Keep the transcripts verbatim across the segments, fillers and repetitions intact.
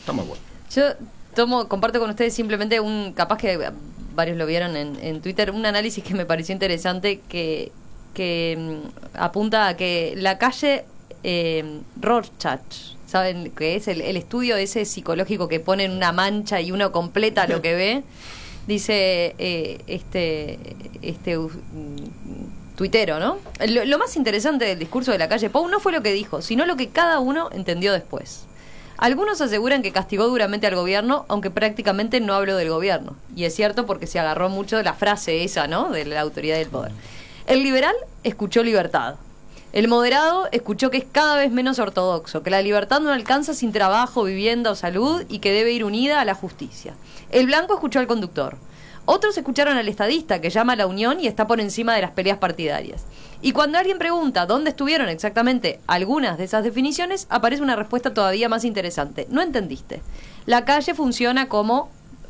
está muy bueno. Yo tomo, comparto con ustedes simplemente un, capaz que varios lo vieron en, en Twitter, un análisis que me pareció interesante que, que mm, apunta a que la calle eh, Rorschach, ¿saben qué es? El, el estudio ese psicológico que pone en una mancha y uno completa lo que ve. Dice eh, este este uh, tuitero, ¿no? Lo, lo más interesante del discurso de la calle Pou no fue lo que dijo, sino lo que cada uno entendió después. Algunos aseguran que castigó duramente al gobierno, aunque prácticamente no habló del gobierno. Y es cierto porque se agarró mucho de la frase esa, ¿no? De la autoridad del poder. El liberal escuchó libertad. El moderado escuchó que es cada vez menos ortodoxo, que la libertad no alcanza sin trabajo, vivienda o salud y que debe ir unida a la justicia. El blanco escuchó al conductor. Otros escucharon al estadista, que llama a la unión y está por encima de las peleas partidarias. Y cuando alguien pregunta dónde estuvieron exactamente algunas de esas definiciones, aparece una respuesta todavía más interesante. No entendiste. La calle funciona como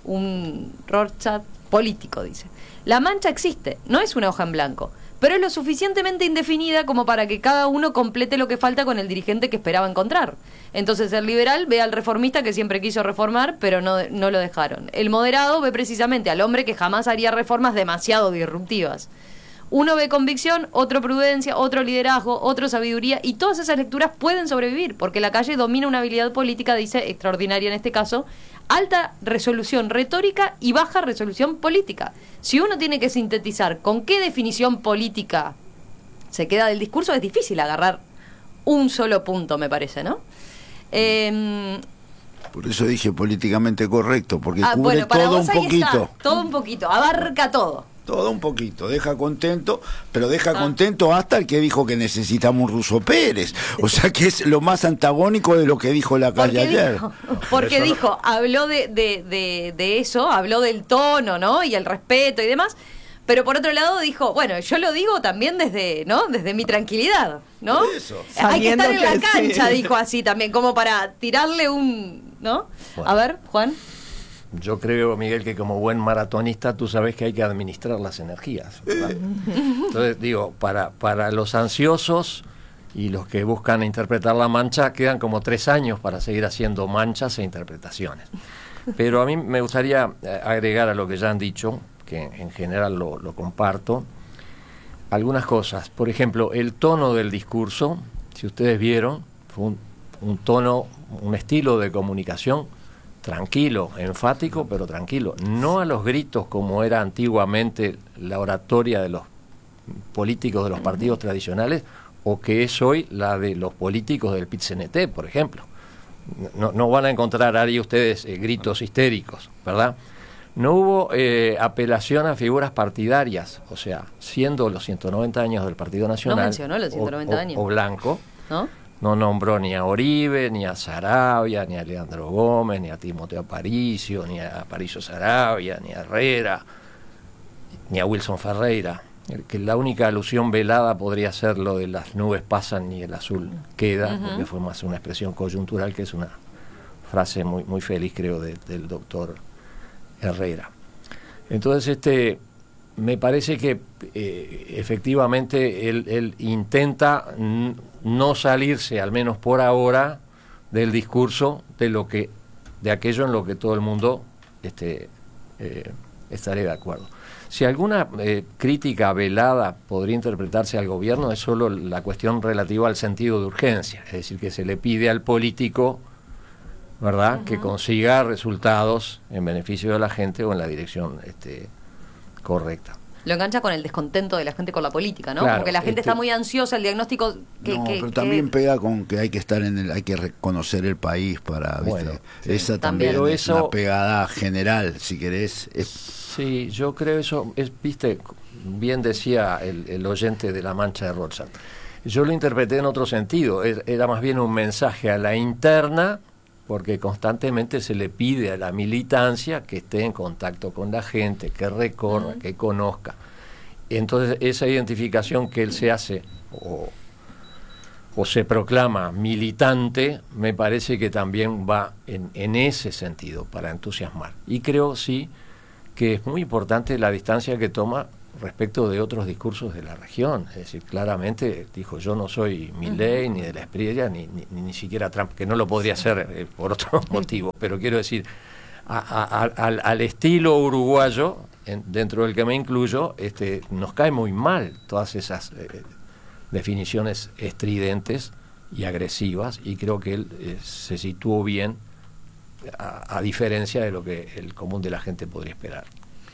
un Rorschach político, dice. La mancha existe, no es una hoja en blanco, pero es lo suficientemente indefinida como para que cada uno complete lo que falta con el dirigente que esperaba encontrar. Entonces el liberal ve al reformista que siempre quiso reformar, pero no, no lo dejaron. El moderado ve precisamente al hombre que jamás haría reformas demasiado disruptivas. Uno ve convicción, otro prudencia, otro liderazgo, otro sabiduría, y todas esas lecturas pueden sobrevivir, porque la calle domina una habilidad política, dice, extraordinaria en este caso, alta resolución retórica y baja resolución política. Si uno tiene que sintetizar con qué definición política se queda del discurso, es difícil agarrar un solo punto, me parece, ¿no? Eh, Por eso dije políticamente correcto, porque ah, cubre bueno, para todo vos un ahí poquito. está, todo un poquito, abarca todo. Todo un poquito, deja contento, pero deja ah. contento hasta el que dijo que necesitamos un Russo Pérez. O sea que es lo más antagónico de lo que dijo la calle ayer. Dijo, porque dijo, habló de, de, de, de eso, habló del tono, ¿no? Y el respeto y demás. Pero por otro lado dijo, bueno, yo lo digo también desde, ¿no? Desde mi tranquilidad, ¿no? Eso. Hay que estar en la cancha, sí. dijo así también, como para tirarle un, ¿no? Bueno. A ver, Juan. Yo creo, Miguel, que como buen maratonista tú sabes que hay que administrar las energías, ¿verdad? Entonces, digo, para, para los ansiosos y los que buscan interpretar la mancha, quedan como tres años para seguir haciendo manchas e interpretaciones. Pero a mí me gustaría agregar a lo que ya han dicho, que en general lo, lo comparto, algunas cosas. Por ejemplo, el tono del discurso, si ustedes vieron, fue un, un tono, un estilo de comunicación tranquilo, enfático, pero tranquilo. No a los gritos como era antiguamente la oratoria de los políticos de los partidos tradicionales, o que es hoy la de los políticos del P I T C N T, por ejemplo. No, no van a encontrar ahí ustedes eh, gritos histéricos, ¿verdad? No hubo eh, apelación a figuras partidarias, o sea, siendo los ciento noventa años del Partido Nacional, no mencionó los ciento noventa o, años. O, o Blanco, ¿no? No nombró ni a Oribe, ni a Saravia, ni a Leandro Gómez, ni a Timoteo Aparicio, ni a Aparicio Saravia, ni a Herrera, ni a Wilson Ferreira. Que la única alusión velada podría ser lo de las nubes pasan y el azul queda, uh-huh. porque fue más una expresión coyuntural, que es una frase muy, muy feliz, creo, de, del doctor Herrera. Entonces, este... me parece que eh, efectivamente él, él intenta n- no salirse, al menos por ahora, del discurso de lo que, de aquello en lo que todo el mundo este, eh, estaré de acuerdo. Si alguna eh, crítica velada podría interpretarse al gobierno, es solo la cuestión relativa al sentido de urgencia, es decir, que se le pide al político, ¿verdad?, uh-huh. que consiga resultados en beneficio de la gente o en la dirección este, correcta. Lo engancha con el descontento de la gente con la política, ¿no? Claro, porque la gente este, está muy ansiosa, el diagnóstico que... No, que, pero que... también pega con que hay que estar en el, hay que reconocer el país para, bueno, ¿viste? Sí. Esa también, también pero es eso, una pegada general, si querés. Es... Sí, yo creo eso, es, viste, bien decía el, el oyente de La Mancha de Rorschach. Yo lo interpreté en otro sentido, era más bien un mensaje a la interna, porque constantemente se le pide a la militancia que esté en contacto con la gente, que recorra, uh-huh. que conozca. Entonces esa identificación que él se hace o, o se proclama militante, me parece que también va en, en ese sentido, para entusiasmar. Y creo sí que es muy importante la distancia que toma respecto de otros discursos de la región. Es decir, claramente dijo, yo no soy Milei, uh-huh. ni de la Espriella, ni, ni, ni siquiera Trump, que no lo podría ser eh, por otro motivo, pero quiero decir, a, a, a, al, al estilo uruguayo, en, dentro del que me incluyo, este, nos cae muy mal todas esas eh, definiciones estridentes y agresivas, y creo que él eh, se situó bien, a, a diferencia de lo que el común de la gente podría esperar.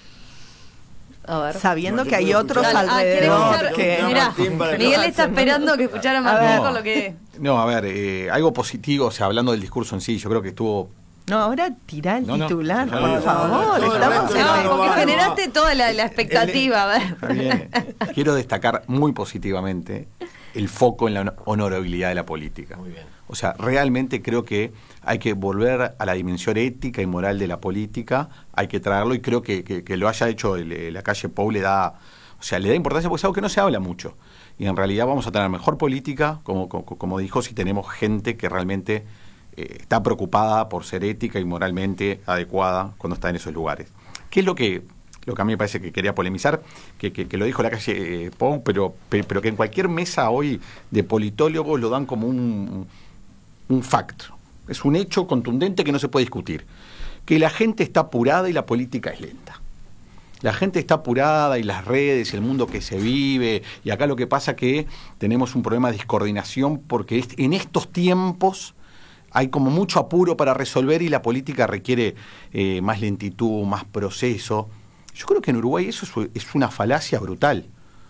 A ver. Sabiendo no, que hay otros ah, alrededor. Que... Mirá, Miguel está esperando que escuchara más no, con lo que... No, a ver, eh, algo positivo, o sea, hablando del discurso en sí, yo creo que estuvo... No, ahora tirá el no, titular, no, por no, favor. no, no, Estamos no, en no, el- No, porque no, generaste toda la, la expectativa. A ver. Está bien. Quiero destacar muy positivamente el foco en la honorabilidad de la política. Muy bien. O sea, realmente creo que hay que volver a la dimensión ética y moral de la política, hay que traerlo, y creo que, que, que lo haya hecho el, la calle Pou le da, o sea, le da importancia porque es algo que no se habla mucho. Y en realidad vamos a tener mejor política, como, como, como dijo, si tenemos gente que realmente eh, está preocupada por ser ética y moralmente adecuada cuando está en esos lugares. ¿Qué es lo que... lo que a mí me parece que quería polemizar, que, que, que lo dijo la calle eh, Pou, pero, pero que en cualquier mesa hoy de politólogos lo dan como un, un fact, es un hecho contundente que no se puede discutir, que la gente está apurada y la política es lenta. La gente está apurada y las redes y el mundo que se vive, y acá lo que pasa que tenemos un problema de discoordinación porque en estos tiempos hay como mucho apuro para resolver y la política requiere eh, más lentitud, más proceso. Yo creo que en Uruguay eso es, es una falacia brutal,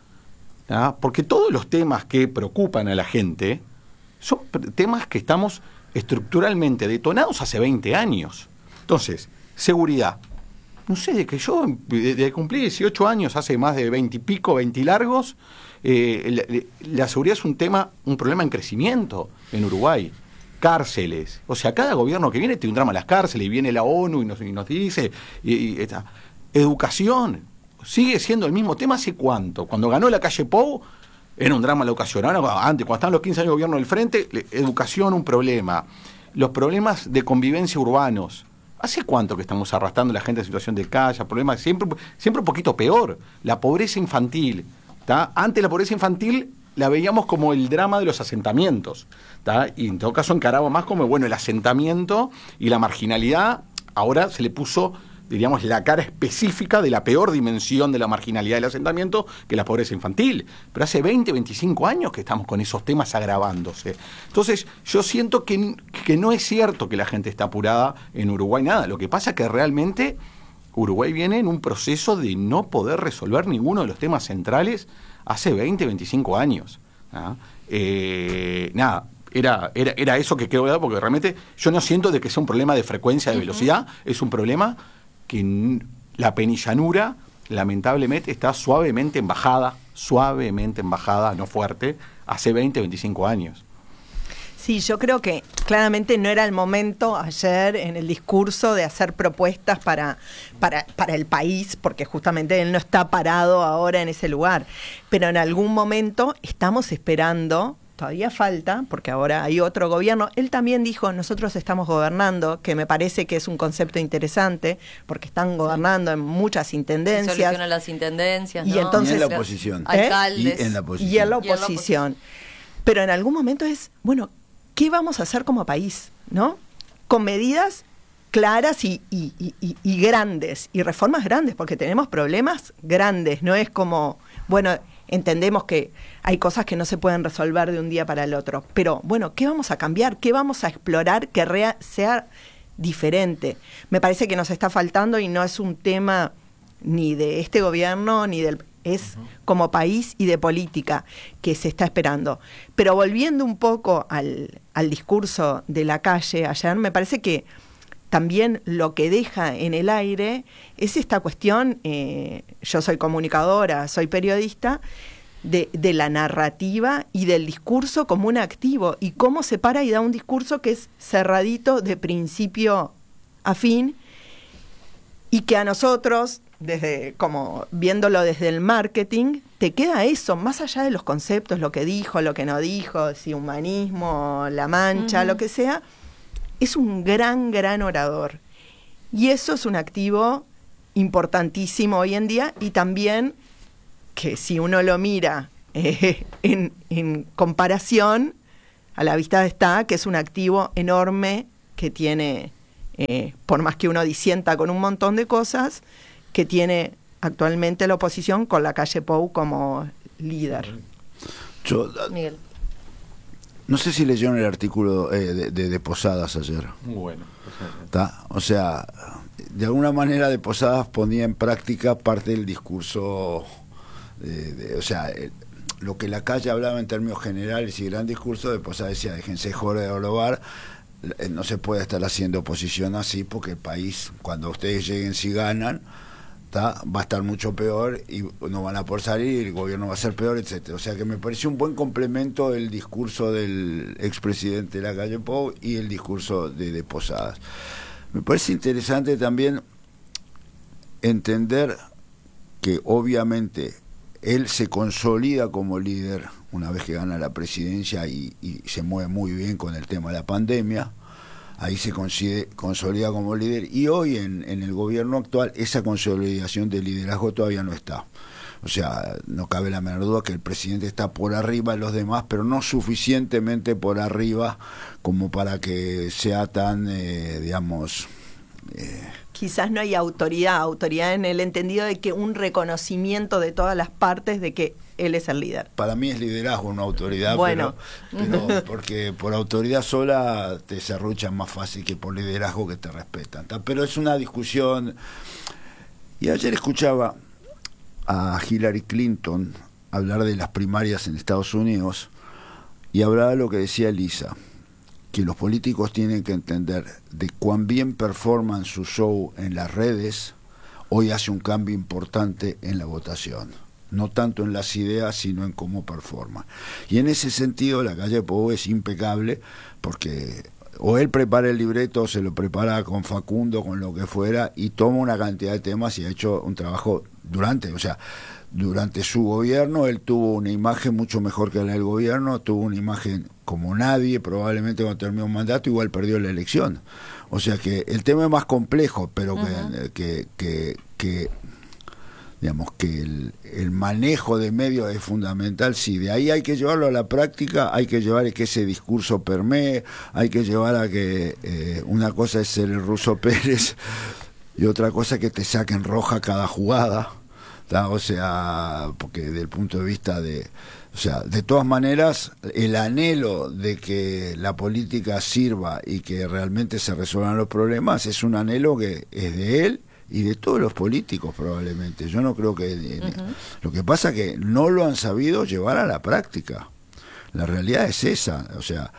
¿ah? Porque todos los temas que preocupan a la gente son temas que estamos estructuralmente detonados hace veinte años. Entonces, seguridad. No sé, de que yo, de, de cumplir dieciocho años, hace más de veinte y pico, veinte largos, eh, la, la seguridad es un tema, un problema en crecimiento en Uruguay. Cárceles. O sea, cada gobierno que viene tiene un drama a las cárceles, y viene la ONU y nos, y nos dice... Y, y esta, educación, sigue siendo el mismo tema. ¿Hace cuánto? Cuando ganó la calle Pou, era un drama la educación. Ahora, antes, cuando estaban los quince años de gobierno del frente, educación un problema. Los problemas de convivencia urbanos. ¿Hace cuánto que estamos arrastrando a la gente en situación de calle? Problemas siempre, siempre un poquito peor. La pobreza infantil. ¿tá? Antes la pobreza infantil la veíamos como el drama de los asentamientos. ¿tá? Y en todo caso encaraba más como, bueno, el asentamiento y la marginalidad. Ahora se le puso, diríamos, la cara específica de la peor dimensión de la marginalidad del asentamiento, que es la pobreza infantil. Pero hace veinte, veinticinco años que estamos con esos temas agravándose. Entonces, yo siento que, que no es cierto que la gente está apurada en Uruguay, nada. Lo que pasa es que realmente Uruguay viene en un proceso de no poder resolver ninguno de los temas centrales hace veinte, veinticinco años. ¿ah? Eh, nada. Era, era, era eso que quiero ver, porque realmente yo no siento de que sea un problema de frecuencia, de velocidad, uh-huh. Es un problema que n- la penillanura lamentablemente está suavemente en bajada, suavemente en bajada, no fuerte, hace veinte, veinticinco años. Sí, yo creo que claramente no era el momento ayer en el discurso de hacer propuestas para, para, para el país, porque justamente él no está parado ahora en ese lugar, pero en algún momento estamos esperando. Todavía falta, porque ahora hay otro gobierno. Él también dijo, nosotros estamos gobernando, que me parece que es un concepto interesante, porque están gobernando en muchas intendencias. Se solucionan las intendencias, y ¿no? entonces, y en la oposición. ¿eh? Alcaldes. Y en la oposición. Y en la Y en la oposición. Pero en algún momento es, bueno, ¿qué vamos a hacer como país? ¿No? Con medidas claras y, y, y, y grandes, y reformas grandes, porque tenemos problemas grandes, no es como, bueno, entendemos que hay cosas que no se pueden resolver de un día para el otro, pero bueno, ¿qué vamos a cambiar? ¿Qué vamos a explorar que rea- sea diferente? Me parece que nos está faltando y no es un tema ni de este gobierno ni del... es uh-huh. como país y de política que se está esperando. Pero volviendo un poco al, al discurso de la calle ayer, me parece que también lo que deja en el aire es esta cuestión, eh, yo soy comunicadora, soy periodista, de, de la narrativa y del discurso como un activo, y cómo se para y da un discurso que es cerradito de principio a fin, y que a nosotros, desde como viéndolo desde el marketing, te queda eso, más allá de los conceptos, lo que dijo, lo que no dijo, si humanismo, la mancha, uh-huh. lo que sea. Es un gran, gran orador. Y eso es un activo importantísimo hoy en día, y también que si uno lo mira eh, en, en comparación, a la vista está que es un activo enorme que tiene, eh, por más que uno disienta con un montón de cosas, que tiene actualmente la oposición con la calle Pou como líder. Yo, Miguel. no sé si leyeron el artículo eh, de, de, de Posadas ayer. Muy bueno. ¿Tá? O sea, de alguna manera de Posadas ponía en práctica parte del discurso, de, de, o sea, el, lo que la calle hablaba en términos generales y gran discurso, de Posadas decía, déjense joder de robar, no se puede estar haciendo oposición así porque el país, cuando ustedes lleguen, si ganan, ¿tá? Va a estar mucho peor y no van a poder salir, el gobierno va a ser peor, etcétera. O sea que me pareció un buen complemento el discurso del expresidente de la calle Pou y el discurso de, de Posadas. Me parece interesante también entender que obviamente él se consolida como líder una vez que gana la presidencia y, y se mueve muy bien con el tema de la pandemia. Ahí se consolida como líder y hoy en, en el gobierno actual esa consolidación de liderazgo todavía no está. O sea, no cabe la menor duda que el presidente está por arriba de los demás, pero no suficientemente por arriba como para que sea tan, eh, digamos... Eh, Quizás no hay autoridad, autoridad en el entendido de que un reconocimiento de todas las partes de que él es el líder. Para mí es liderazgo, no autoridad, bueno. pero, pero porque por autoridad sola te serruchan más fácil que por liderazgo que te respetan. ¿tá? Pero es una discusión. Y ayer escuchaba a Hillary Clinton hablar de las primarias en Estados Unidos y hablaba de lo que decía Elisa, que los políticos tienen que entender de cuán bien performan su show en las redes, hoy hace un cambio importante en la votación. No tanto en las ideas, sino en cómo performan. Y en ese sentido, la calle Pou es impecable, porque o él prepara el libreto, o se lo prepara con Facundo, con lo que fuera, y toma una cantidad de temas y ha hecho un trabajo durante, o sea, durante su gobierno, él tuvo una imagen mucho mejor que la del gobierno, tuvo una imagen como nadie, probablemente cuando terminó un mandato, igual perdió la elección. O sea que el tema es más complejo, pero uh-huh. que, que, que, que digamos que el, el manejo de medios es fundamental. Sí, de ahí hay que llevarlo a la práctica, hay que llevar a que ese discurso permee, hay que llevar a que eh, una cosa es ser el Ruso Pérez y otra cosa es que te saquen roja cada jugada, ¿tá? O sea, porque desde el punto de vista de, o sea, de todas maneras, el anhelo de que la política sirva y que realmente se resuelvan los problemas es un anhelo que es de él y de todos los políticos probablemente. Yo no creo que... Uh-huh. Lo que pasa es que no lo han sabido llevar a la práctica. La realidad es esa. O sea,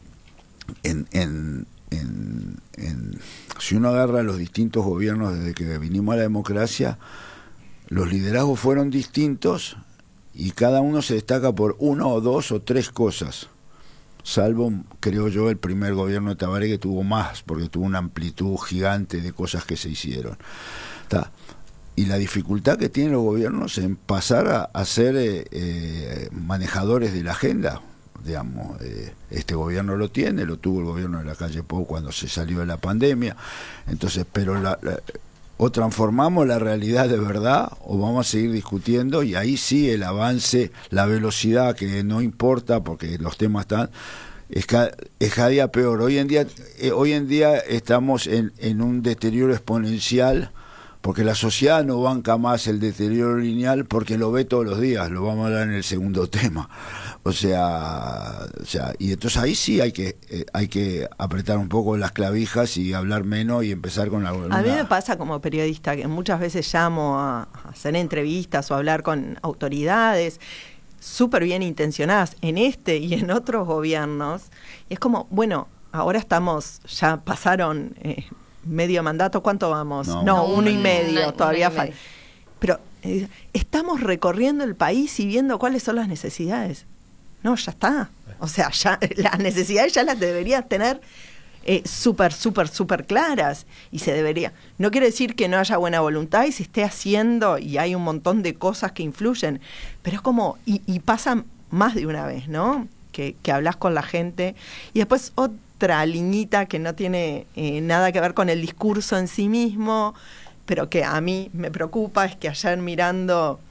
en, en, en, en, si uno agarra los distintos gobiernos desde que vinimos a la democracia, los liderazgos fueron distintos y cada uno se destaca por uno o dos o tres cosas. Salvo, creo yo, el primer gobierno de Tabaré, que tuvo más, porque tuvo una amplitud gigante de cosas que se hicieron. ¿Tá? Y la dificultad que tienen los gobiernos en pasar a, a ser eh, eh, manejadores de la agenda, digamos, eh, este gobierno lo tiene, lo tuvo el gobierno de la calle Pou cuando se salió de la pandemia, entonces, pero la, la o transformamos la realidad de verdad o vamos a seguir discutiendo, y ahí sí el avance, la velocidad, que no importa porque los temas están, es cada, es cada día peor. Hoy en día eh, hoy en día estamos en, en un deterioro exponencial porque la sociedad no banca más el deterioro lineal porque lo ve todos los días, lo vamos a hablar en el segundo tema. O sea, o sea, y entonces ahí sí hay que eh, hay que apretar un poco las clavijas y hablar menos y empezar con alguna... A mí me pasa como periodista que muchas veces llamo a, a hacer entrevistas o a hablar con autoridades súper bien intencionadas en este y en otros gobiernos, y es como, bueno, ahora estamos, ya pasaron eh, medio mandato, ¿cuánto vamos? No, no uno, uno y medio, una, todavía falta. Pero eh, estamos recorriendo el país y viendo cuáles son las necesidades. No, ya está. O sea, ya las necesidades ya las deberías tener eh, súper, súper, súper claras. Y se debería. No quiere decir que no haya buena voluntad y se esté haciendo, y hay un montón de cosas que influyen. Pero es como, y, y pasa más de una vez, ¿no? Que, que hablas con la gente. Y después otra liñita que no tiene eh, nada que ver con el discurso en sí mismo, pero que a mí me preocupa, es que ayer mirando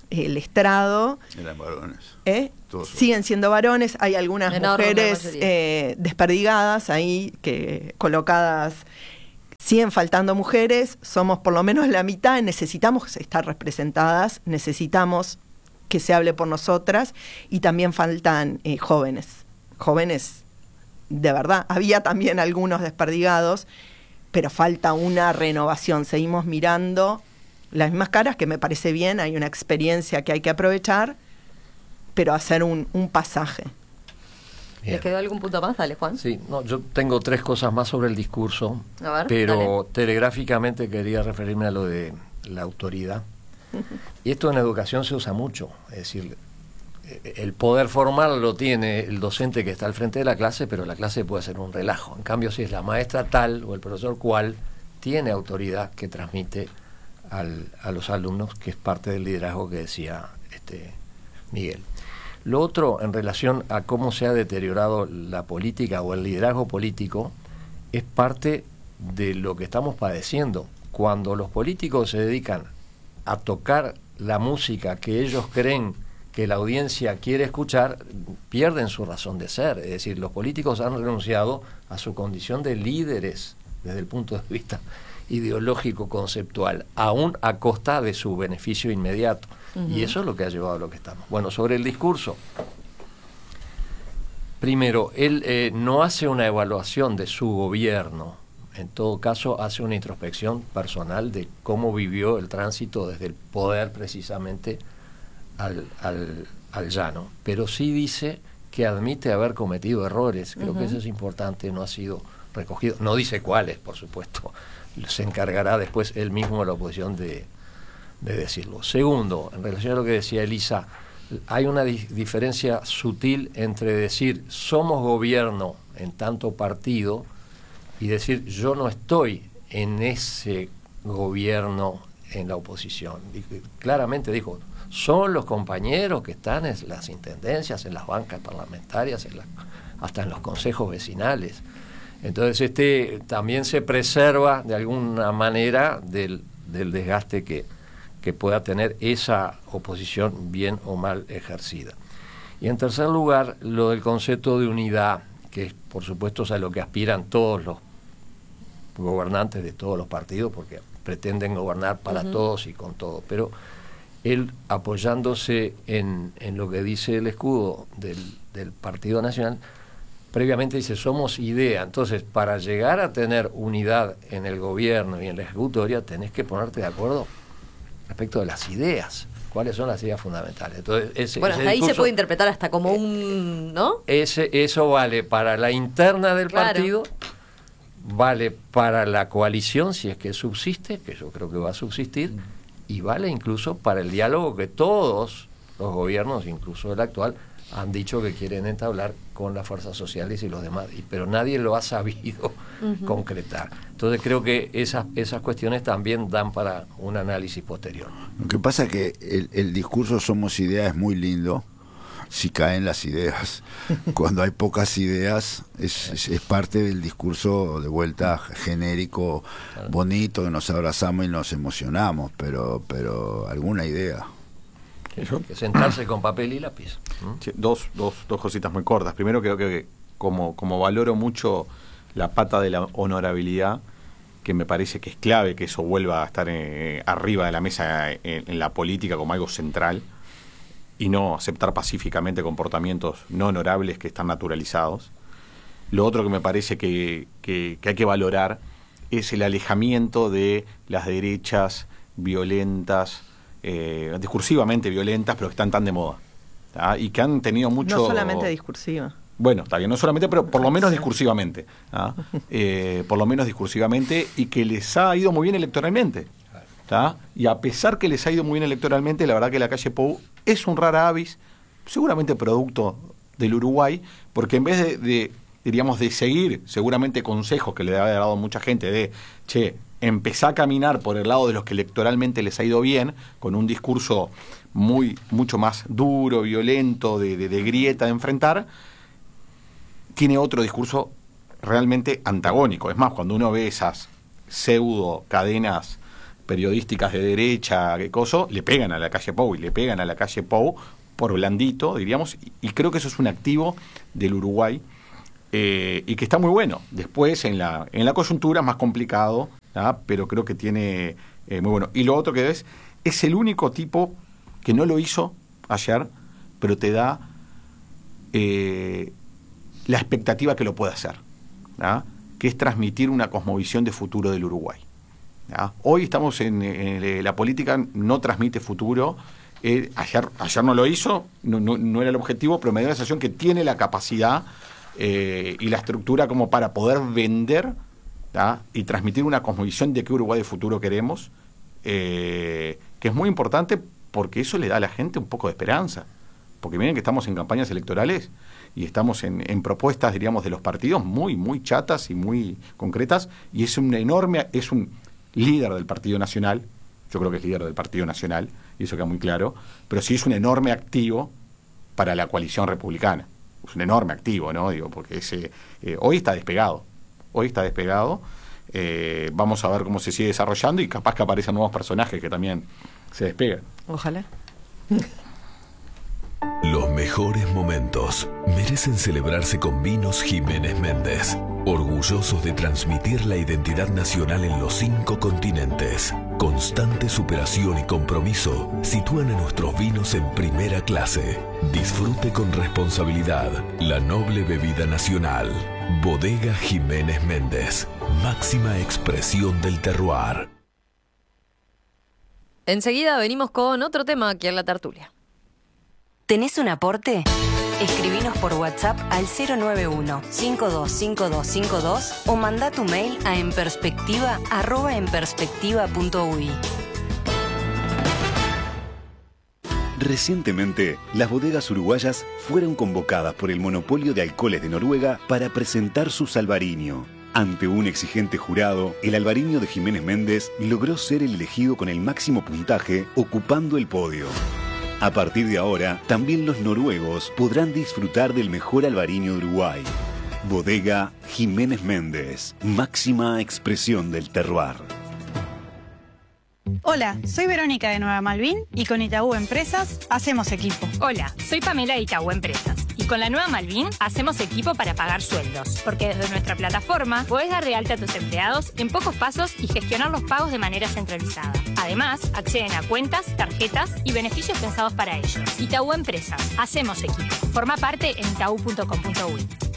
el estrado. Eran varones. ¿eh? Todos son. Siguen siendo varones, hay algunas Enorme mujeres mayoría. eh, desperdigadas ahí, que colocadas, siguen faltando mujeres, somos por lo menos la mitad, necesitamos estar representadas, necesitamos que se hable por nosotras, y también faltan eh, jóvenes, jóvenes de verdad, había también algunos desperdigados, pero falta una renovación, seguimos mirando las mismas caras, que me parece bien, hay una experiencia que hay que aprovechar, pero hacer un, un pasaje. Bien. ¿Les quedó algún punto más? Dale, Juan. Sí, no, yo tengo tres cosas más sobre el discurso, A ver, pero dale. telegráficamente quería referirme a lo de la autoridad. Y esto en educación se usa mucho, es decir, el poder formal lo tiene el docente que está al frente de la clase, pero la clase puede ser un relajo. En cambio, si es la maestra tal o el profesor cual, tiene autoridad que transmite al, a los alumnos, que es parte del liderazgo que decía este Miguel. Lo otro, en relación a cómo se ha deteriorado la política o el liderazgo político, es parte de lo que estamos padeciendo. Cuando los políticos se dedican a tocar la música que ellos creen que la audiencia quiere escuchar, pierden su razón de ser. Es decir, los políticos han renunciado a su condición de líderes desde el punto de vista ideológico conceptual, aún a costa de su beneficio inmediato. Uh-huh. Y eso es lo que ha llevado a lo que estamos. Bueno, sobre el discurso. Primero, él eh, no hace una evaluación de su gobierno. En todo caso, hace una introspección personal de cómo vivió el tránsito desde el poder precisamente al, al, al llano. Pero sí dice que admite haber cometido errores. Creo uh-huh. que eso es importante, no ha sido recogido. No dice cuáles, por supuesto. Se encargará después él mismo de la oposición de, de decirlo. Segundo, en relación a lo que decía Elisa, hay una di- diferencia sutil entre decir somos gobierno en tanto partido y decir yo no estoy en ese gobierno en la oposición. Y claramente dijo, son los compañeros que están en las intendencias, en las bancas parlamentarias, en la, hasta en los consejos vecinales. Entonces este también se preserva de alguna manera del, del desgaste que, que pueda tener esa oposición bien o mal ejercida. Y en tercer lugar, lo del concepto de unidad, que es por supuesto es a lo que aspiran todos los gobernantes de todos los partidos, porque pretenden gobernar para uh-huh. todos y con todo, pero él apoyándose en, en lo que dice el escudo del, del Partido Nacional, previamente dice, somos idea. Entonces, para llegar a tener unidad en el gobierno y en la ejecutoria, tenés que ponerte de acuerdo respecto de las ideas. ¿Cuáles son las ideas fundamentales? Entonces, ese, bueno, ese hasta ahí discurso, se puede interpretar hasta como un... ¿no? Ese, eso vale para la interna del claro. partido, vale para la coalición, si es que subsiste, que yo creo que va a subsistir, y vale incluso para el diálogo que todos los gobiernos, incluso el actual, han dicho que quieren entablar con las fuerzas sociales y los demás, y, pero nadie lo ha sabido uh-huh. concretar. Entonces creo que esas, esas cuestiones también dan para un análisis posterior. Lo que pasa es que el, el discurso somos ideas es muy lindo si caen las ideas. Cuando hay pocas ideas es, es, es parte del discurso de vuelta genérico, claro. bonito, que nos abrazamos y nos emocionamos, pero, pero alguna idea. Eso, que sentarse con papel y lápiz. ¿Mm? Sí, dos, dos, dos cositas muy cortas. Primero, creo que como, como valoro mucho la pata de la honorabilidad, que me parece que es clave que eso vuelva a estar eh, arriba de la mesa en, en la política como algo central, y no aceptar pacíficamente comportamientos no honorables que están naturalizados. Lo otro que me parece que, que, que hay que valorar es el alejamiento de las derechas violentas, Eh, discursivamente violentas, pero que están tan de moda, ¿tá? Y que han tenido mucho... No solamente discursiva. Bueno, está bien, no solamente, pero por lo menos discursivamente, ¿tá? eh, por lo menos discursivamente, y que les ha ido muy bien electoralmente, ¿tá? Y a pesar que les ha ido muy bien electoralmente, la verdad que la calle Pou es un rara avis, seguramente producto del Uruguay, porque en vez de, de diríamos, de seguir seguramente consejos que le ha dado mucha gente de, che, empezá a caminar por el lado de los que electoralmente les ha ido bien, con un discurso muy mucho más duro, violento, de, de, de grieta, de enfrentar, tiene otro discurso realmente antagónico. Es más, cuando uno ve esas pseudo cadenas periodísticas de derecha, que coso, le pegan a la calle Pou y le pegan a la calle Pou por blandito, diríamos, y, y creo que eso es un activo del Uruguay eh, y que está muy bueno. Después en la, en la coyuntura es más complicado, ¿ah? Pero creo que tiene eh, muy bueno. Y lo otro que ves, es el único tipo que no lo hizo ayer, pero te da eh, la expectativa que lo puede hacer, ¿ah? Que es transmitir una cosmovisión de futuro del Uruguay. ¿Ah? Hoy estamos en, en la política, no transmite futuro. Eh, ayer, ayer no lo hizo, no, no, no era el objetivo, pero me da la sensación que tiene la capacidad eh, y la estructura como para poder vender, ¿ah? Y transmitir una cosmovisión de qué Uruguay de futuro queremos, eh, que es muy importante porque eso le da a la gente un poco de esperanza. Porque miren que estamos en campañas electorales y estamos en, en propuestas, diríamos, de los partidos muy, muy chatas y muy concretas, y es un enorme, es un líder del Partido Nacional, yo creo que es líder del Partido Nacional, y eso queda muy claro, pero sí es un enorme activo para la coalición republicana. Es un enorme activo, ¿no? Digo, porque ese, eh, hoy está despegado, hoy está despegado, eh, vamos a ver cómo se sigue desarrollando y capaz que aparecen nuevos personajes que también se despegan. Ojalá. Los mejores momentos merecen celebrarse con Vinos Jiménez Méndez, orgullosos de transmitir la identidad nacional en los cinco continentes. Constante superación y compromiso sitúan a nuestros vinos en primera clase. Disfrute con responsabilidad la noble bebida nacional. Bodega Jiménez Méndez, máxima expresión del terroir. Enseguida venimos con otro tema aquí en la tertulia. ¿Tenés un aporte? Escribinos por WhatsApp al cero nueve uno, cinco dos cinco dos cinco dos o manda tu mail a enperspectiva arroba enperspectiva punto u i. Recientemente, las bodegas uruguayas fueron convocadas por el monopolio de alcoholes de Noruega para presentar su Albariño. Ante un exigente jurado, el Albariño de Jiménez Méndez logró ser el elegido con el máximo puntaje, ocupando el podio. A partir de ahora, también los noruegos podrán disfrutar del mejor albariño de Uruguay. Bodega Jiménez Méndez, máxima expresión del terroir. Hola, soy Verónica de Nueva Malvin y con Itaú Empresas hacemos equipo. Hola, soy Pamela de Itaú Empresas y con la Nueva Malvin hacemos equipo para pagar sueldos, porque desde nuestra plataforma podés dar de alta a tus empleados en pocos pasos y gestionar los pagos de manera centralizada. Además, acceden a cuentas, tarjetas y beneficios pensados para ellos. Itaú Empresas, hacemos equipo. Forma parte en itaú punto com punto u i.